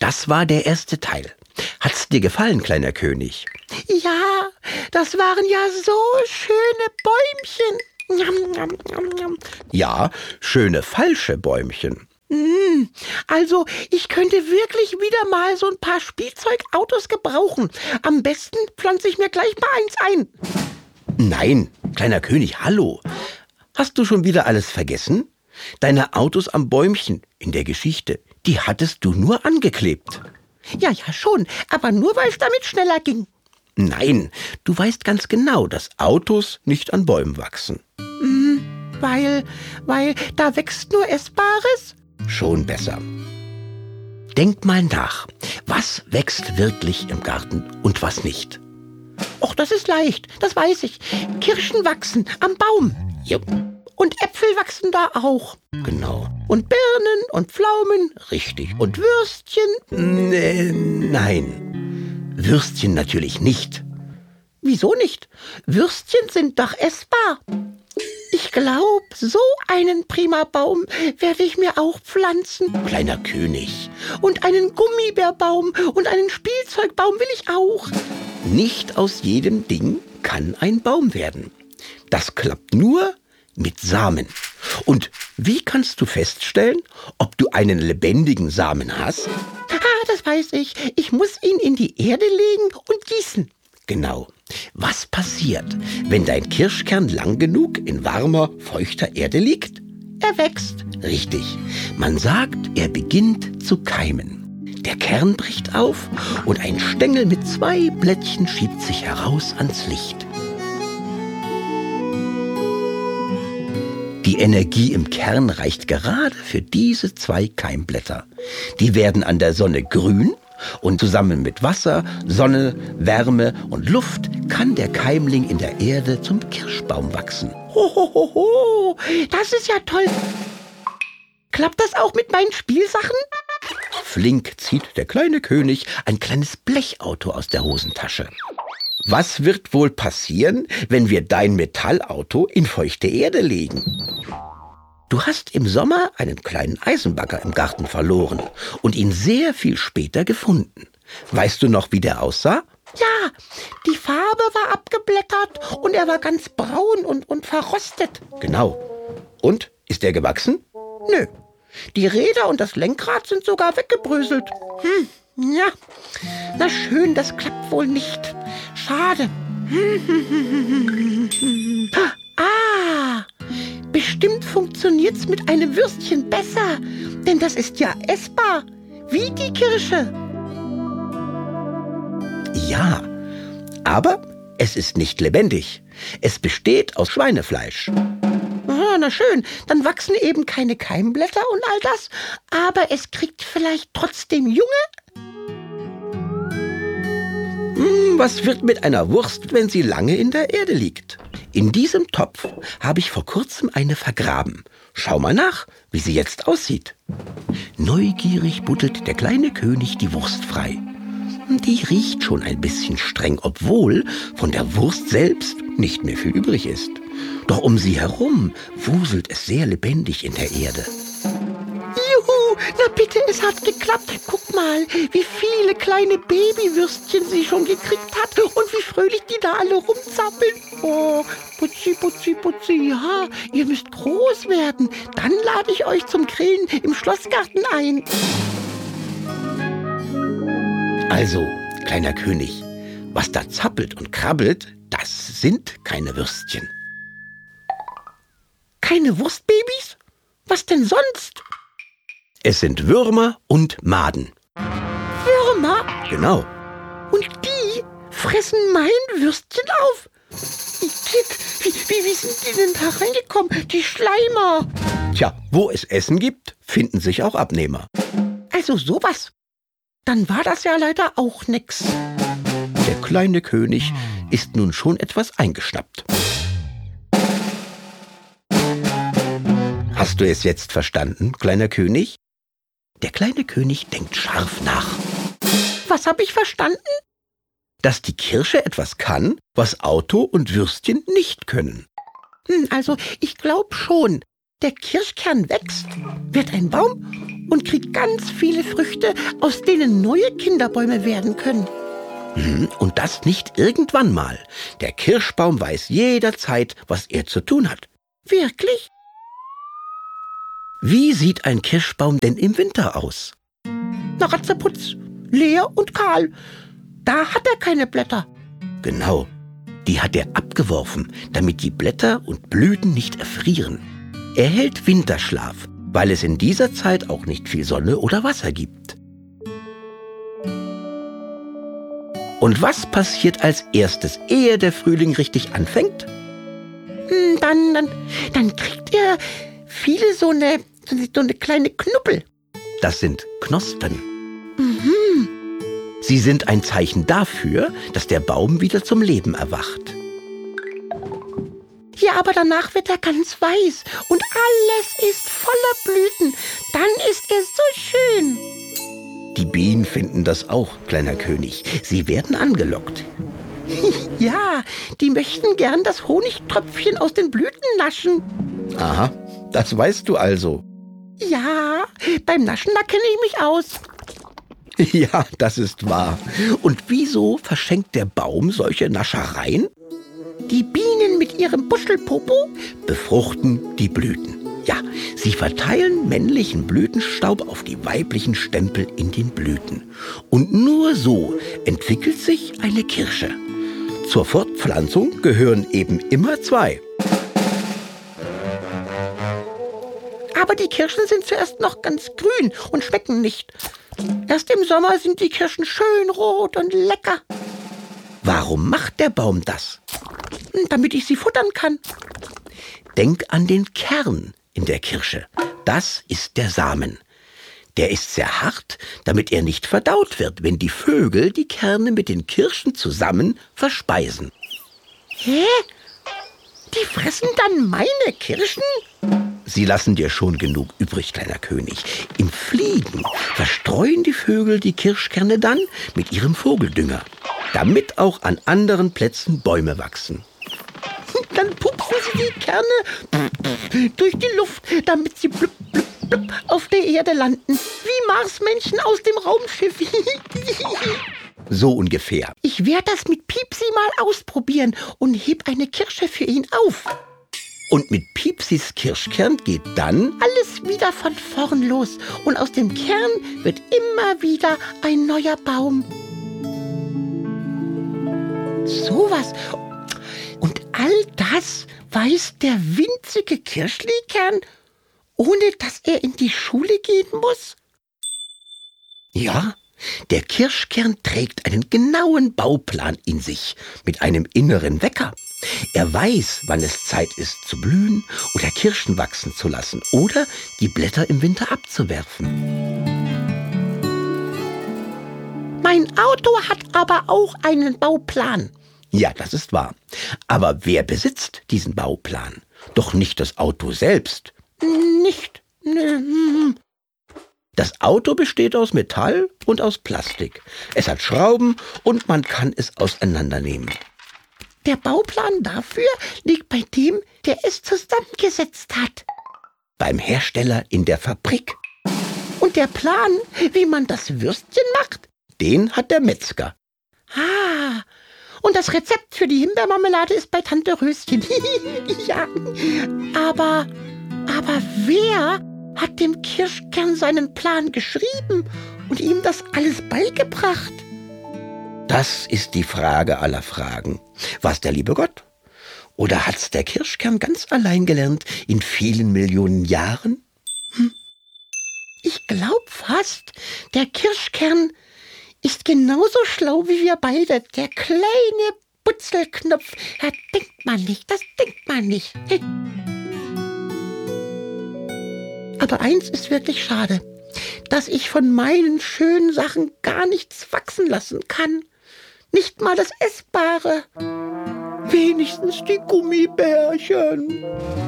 Das war der erste Teil. Hat's dir gefallen, kleiner König? Ja, das waren ja so schöne Bäumchen. Ja, schöne falsche Bäumchen. Also, ich könnte wirklich wieder mal so ein paar Spielzeugautos gebrauchen. Am besten pflanze ich mir gleich mal eins ein. Nein, kleiner König, hallo. Hast du schon wieder alles vergessen? Deine Autos am Bäumchen in der Geschichte, die hattest du nur angeklebt. Ja, schon, aber nur, weil es damit schneller ging. Nein, du weißt ganz genau, dass Autos nicht an Bäumen wachsen. Weil da wächst nur Essbares? Schon besser. Denk mal nach, was wächst wirklich im Garten und was nicht? Och, das ist leicht, das weiß ich. Kirschen wachsen am Baum. Jupp. Und Äpfel wachsen da auch. Genau. Und Birnen und Pflaumen. Richtig. Und Würstchen. Nein. Würstchen natürlich nicht. Wieso nicht? Würstchen sind doch essbar. Ich glaube, so einen prima Baum werde ich mir auch pflanzen. Kleiner König. Und einen Gummibärbaum und einen Spielzeugbaum will ich auch. Nicht aus jedem Ding kann ein Baum werden. Das klappt nur mit Samen. Und wie kannst du feststellen, ob du einen lebendigen Samen hast? Das weiß ich. Ich muss ihn in die Erde legen und gießen. Genau. Was passiert, wenn dein Kirschkern lang genug in warmer, feuchter Erde liegt? Er wächst. Richtig. Man sagt, er beginnt zu keimen. Der Kern bricht auf und ein Stängel mit 2 Blättchen schiebt sich heraus ans Licht. Die Energie im Kern reicht gerade für diese 2 Keimblätter. Die werden an der Sonne grün und zusammen mit Wasser, Sonne, Wärme und Luft kann der Keimling in der Erde zum Kirschbaum wachsen. Hohoho, das ist ja toll. Klappt das auch mit meinen Spielsachen? Flink zieht der kleine König ein kleines Blechauto aus der Hosentasche. Was wird wohl passieren, wenn wir dein Metallauto in feuchte Erde legen? Du hast im Sommer einen kleinen Eisenbagger im Garten verloren und ihn sehr viel später gefunden. Weißt du noch, wie der aussah? Ja, die Farbe war abgeblättert und er war ganz braun und verrostet. Genau. Und, ist er gewachsen? Nö, die Räder und das Lenkrad sind sogar weggebröselt. Ja, na schön, das klappt wohl nicht. Schade. Bestimmt funktioniert's mit einem Würstchen besser, denn das ist ja essbar, wie die Kirsche. Ja, aber es ist nicht lebendig. Es besteht aus Schweinefleisch. Na schön, dann wachsen eben keine Keimblätter und all das, aber es kriegt vielleicht trotzdem Junge? Was wird mit einer Wurst, wenn sie lange in der Erde liegt? In diesem Topf habe ich vor kurzem eine vergraben. Schau mal nach, wie sie jetzt aussieht. Neugierig buddelt der kleine König die Wurst frei. Die riecht schon ein bisschen streng, obwohl von der Wurst selbst nicht mehr viel übrig ist. Doch um sie herum wuselt es sehr lebendig in der Erde. Juhu, na bitte, es hat geklappt. Guck mal, wie viele kleine Babywürstchen sie schon gekriegt hat und wie fröhlich die da alle rumzappeln. Oh, Putzi, Putzi, Putzi, ja, ihr müsst groß werden. Dann lade ich euch zum Grillen im Schlossgarten ein. Also, kleiner König, was da zappelt und krabbelt, das sind keine Würstchen. Keine Wurstbabys? Was denn sonst? Es sind Würmer und Maden. Würmer? Genau. Und die fressen mein Würstchen auf? Wie sind die denn da reingekommen? Die Schleimer. Tja, wo es Essen gibt, finden sich auch Abnehmer. Also sowas. Dann war das ja leider auch nix. Der kleine König ist nun schon etwas eingeschnappt. Hast du es jetzt verstanden, kleiner König? Der kleine König denkt scharf nach. Was habe ich verstanden? Dass die Kirsche etwas kann, was Auto und Würstchen nicht können. Also, ich glaube schon. Der Kirschkern wächst, wird ein Baum und kriegt ganz viele Früchte, aus denen neue Kinderbäume werden können. Und das nicht irgendwann mal. Der Kirschbaum weiß jederzeit, was er zu tun hat. Wirklich? Wie sieht ein Kirschbaum denn im Winter aus? Na, Ratzeputz, leer und kahl. Da hat er keine Blätter. Genau, die hat er abgeworfen, damit die Blätter und Blüten nicht erfrieren. Er hält Winterschlaf, weil es in dieser Zeit auch nicht viel Sonne oder Wasser gibt. Und was passiert als erstes, ehe der Frühling richtig anfängt? Dann kriegt er viele so eine kleine Knubbel. Das sind Knospen. Sie sind ein Zeichen dafür, dass der Baum wieder zum Leben erwacht. Ja, aber danach wird er ganz weiß und alles ist voller Blüten. Dann ist er so schön. Die Bienen finden das auch, kleiner König. Sie werden angelockt. Ja, die möchten gern das Honigtröpfchen aus den Blüten naschen. Aha, das weißt du also. Ja, beim Naschen, da kenne ich mich aus. Ja, das ist wahr. Und wieso verschenkt der Baum solche Naschereien? Die Bienen mit ihrem Buschelpopo befruchten die Blüten. Ja, sie verteilen männlichen Blütenstaub auf die weiblichen Stempel in den Blüten. Und nur so entwickelt sich eine Kirsche. Zur Fortpflanzung gehören eben immer zwei. Aber die Kirschen sind zuerst noch ganz grün und schmecken nicht. Erst im Sommer sind die Kirschen schön rot und lecker. Warum macht der Baum das? Damit ich sie futtern kann. Denk an den Kern in der Kirsche. Das ist der Samen. Der ist sehr hart, damit er nicht verdaut wird, wenn die Vögel die Kerne mit den Kirschen zusammen verspeisen. Hä? Die fressen dann meine Kirschen? Sie lassen dir schon genug übrig, kleiner König. Im Fliegen verstreuen die Vögel die Kirschkerne dann mit ihrem Vogeldünger, damit auch an anderen Plätzen Bäume wachsen. Dann pupsen sie die Kerne durch die Luft, damit sie blub, blub, blub auf der Erde landen. Wie Marsmenschen aus dem Raumschiff. So ungefähr. Ich werde das mit Piepsi mal ausprobieren und heb eine Kirsche für ihn auf. Und mit Piepsis Kirschkern geht dann alles wieder von vorn los. Und aus dem Kern wird immer wieder ein neuer Baum. Sowas. Und all das weiß der winzige Kirschlikern, ohne dass er in die Schule gehen muss? Ja, der Kirschkern trägt einen genauen Bauplan in sich mit einem inneren Wecker. Er weiß, wann es Zeit ist zu blühen oder Kirschen wachsen zu lassen oder die Blätter im Winter abzuwerfen. Mein Auto hat aber auch einen Bauplan. Ja, das ist wahr. Aber wer besitzt diesen Bauplan? Doch nicht das Auto selbst. Nicht. Das Auto besteht aus Metall und aus Plastik. Es hat Schrauben und man kann es auseinandernehmen. Der Bauplan dafür liegt bei dem, der es zusammengesetzt hat. Beim Hersteller in der Fabrik. Und der Plan, wie man das Würstchen macht? Den hat der Metzger. Ah, und das Rezept für die Himbeermarmelade ist bei Tante Röschen. Ja, aber wer hat dem Kirschkern seinen Plan geschrieben und ihm das alles beigebracht? Das ist die Frage aller Fragen. War's der liebe Gott? Oder hat's der Kirschkern ganz allein gelernt in vielen Millionen Jahren? Ich glaub fast, der Kirschkern ist genauso schlau wie wir beide. Der kleine Putzelknopf. Das denkt man nicht. Aber eins ist wirklich schade, dass ich von meinen schönen Sachen gar nichts wachsen lassen kann. Nicht mal das Essbare. Wenigstens die Gummibärchen.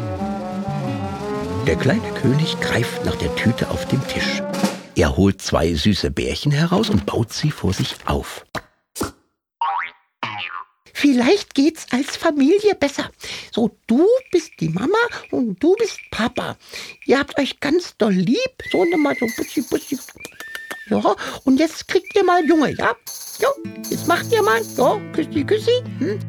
Der kleine König greift nach der Tüte auf dem Tisch. Er holt 2 süße Bärchen heraus und baut sie vor sich auf. Vielleicht geht's als Familie besser. So, du bist die Mama und du bist Papa. Ihr habt euch ganz doll lieb. So, nochmal so Bussi, Bussi. Ja, und jetzt kriegt ihr mal Junge, ja? Ja, jetzt macht ihr mal. Ja, Küssi, Küssi.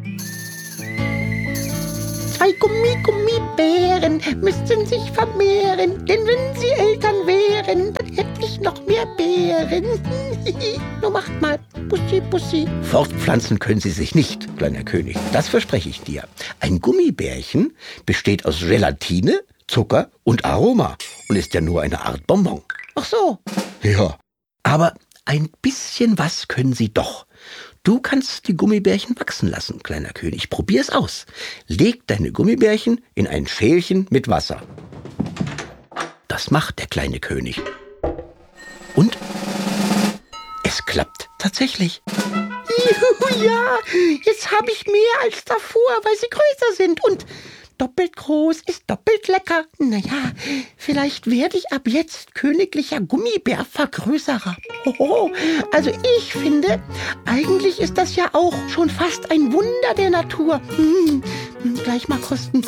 2 Gummibären müssten sich vermehren, denn wenn sie Eltern wären, dann hätte ich noch mehr Bären. Nur macht mal Bussi, Bussi. Fortpflanzen können sie sich nicht, kleiner König. Das verspreche ich dir. Ein Gummibärchen besteht aus Gelatine, Zucker und Aroma und ist ja nur eine Art Bonbon. Ach so. Ja, aber ein bisschen was können sie doch. Du kannst die Gummibärchen wachsen lassen, kleiner König. Probier es aus. Leg deine Gummibärchen in ein Schälchen mit Wasser. Das macht der kleine König. Und es klappt tatsächlich. Juhu, ja, jetzt habe ich mehr als davor, weil sie größer sind. Und doppelt groß ist doppelt lecker. Naja, vielleicht werde ich ab jetzt königlicher Gummibärvergrößerer. Hoho. Also ich finde, eigentlich ist das ja auch schon fast ein Wunder der Natur. Gleich mal kosten.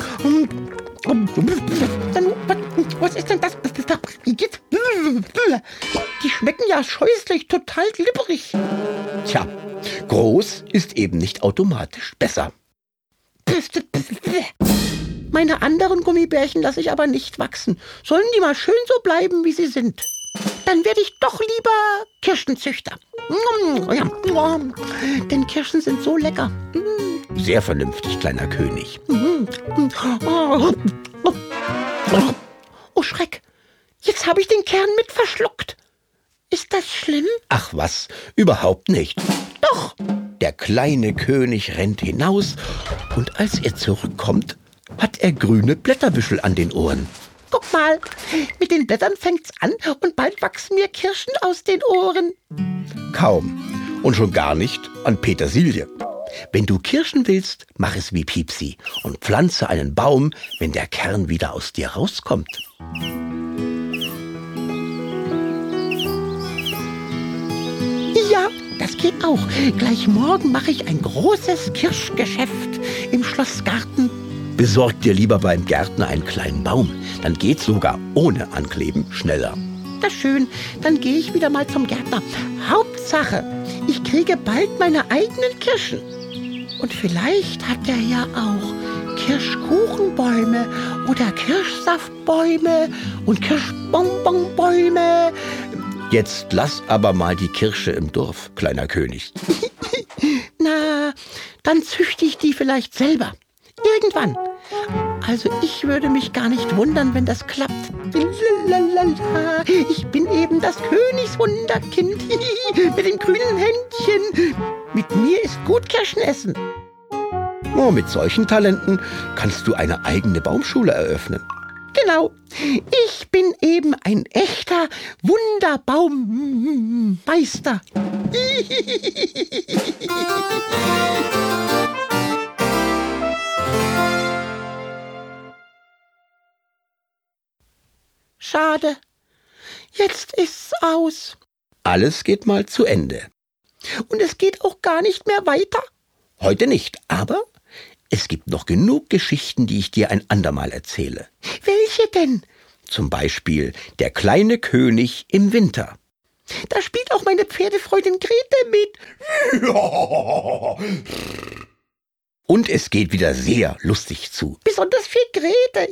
Was ist denn das? Die schmecken ja scheußlich, total glibberig. Tja, groß ist eben nicht automatisch besser. Meine anderen Gummibärchen lasse ich aber nicht wachsen. Sollen die mal schön so bleiben, wie sie sind. Dann werde ich doch lieber Kirschenzüchter. Denn Kirschen sind so lecker. Sehr vernünftig, kleiner König. Oh Schreck, jetzt habe ich den Kern mit verschluckt. Ist das schlimm? Ach was, überhaupt nicht. Doch. Der kleine König rennt hinaus und als er zurückkommt, hat er grüne Blätterbüschel an den Ohren. Guck mal, mit den Blättern fängt's an und bald wachsen mir Kirschen aus den Ohren. Kaum. Und schon gar nicht an Petersilie. Wenn du Kirschen willst, mach es wie Piepsi und pflanze einen Baum, wenn der Kern wieder aus dir rauskommt. Ja, das geht auch. Gleich morgen mache ich ein großes Kirschgeschäft im Schlossgarten. Besorg dir lieber beim Gärtner einen kleinen Baum. Dann geht's sogar ohne Ankleben schneller. Das ist schön, dann gehe ich wieder mal zum Gärtner. Hauptsache, ich kriege bald meine eigenen Kirschen. Und vielleicht hat er ja auch Kirschkuchenbäume oder Kirschsaftbäume und Kirschbonbonbäume. Jetzt lass aber mal die Kirsche im Dorf, kleiner König. Na, dann züchte ich die vielleicht selber. Irgendwann. Also ich würde mich gar nicht wundern, wenn das klappt. Lalalala. Ich bin eben das Königswunderkind mit dem grünen Händchen. Mit mir ist gut Kirschen essen. Oh, mit solchen Talenten kannst du eine eigene Baumschule eröffnen. Genau. Ich bin eben ein echter Wunderbaummeister. Schade. Jetzt ist's aus. Alles geht mal zu Ende. Und es geht auch gar nicht mehr weiter? Heute nicht, aber es gibt noch genug Geschichten, die ich dir ein andermal erzähle. Welche denn? Zum Beispiel der kleine König im Winter. Da spielt auch meine Pferdefreundin Grete mit. Und es geht wieder sehr lustig zu. Besonders für Grete.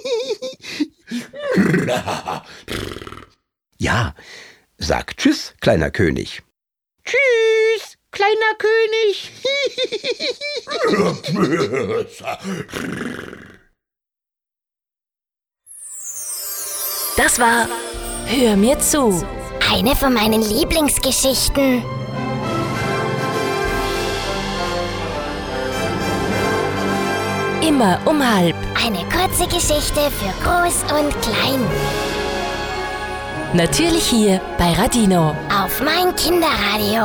Ja, sag Tschüss, kleiner König. Tschüss, kleiner König. Das war Hör mir zu. Eine von meinen Lieblingsgeschichten. Immer um halb. Eine kurze Geschichte für Groß und Klein. Natürlich hier bei Radino. Auf mein Kinderradio.